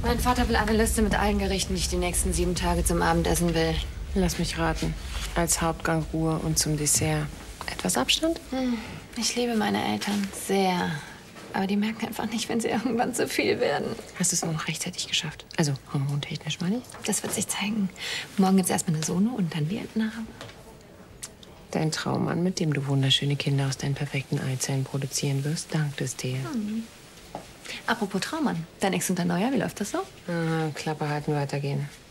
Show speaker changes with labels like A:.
A: Mein Vater will eine Liste mit allen Gerichten, die ich die nächsten 7 Tage zum Abendessen will.
B: Lass mich raten. Als Hauptgang Ruhe und zum Dessert etwas Abstand?
A: Ich liebe meine Eltern sehr. Aber die merken einfach nicht, wenn sie irgendwann zu viel werden.
B: Hast du es nur noch rechtzeitig geschafft? Also hormontechnisch, meine ich?
A: Das wird sich zeigen. Morgen gibt's erstmal eine Sono und dann die Entnahme.
B: Dein Traummann, mit dem du wunderschöne Kinder aus deinen perfekten Eizellen produzieren wirst, dankt es dir.
A: Apropos Traummann. Dein Ex und dein Neuer, wie läuft das so?
B: Klappe halten, weitergehen.